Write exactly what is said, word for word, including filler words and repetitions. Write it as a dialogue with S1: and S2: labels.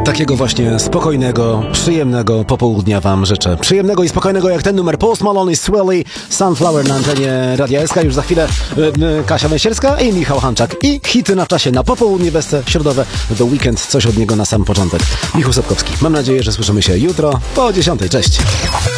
S1: Takiego właśnie spokojnego, przyjemnego popołudnia wam życzę. Przyjemnego i spokojnego jak ten numer Post Malone i Swelly, Sunflower na antenie Radia S K. Już za chwilę y, Kasia Węsierska i Michał Hanczak. I hity na czasie na popołudnie wesce środowe. The Weekend, coś od niego na sam początek. Michał Sapkowski. Mam nadzieję, że słyszymy się jutro po dziesiątej. Cześć.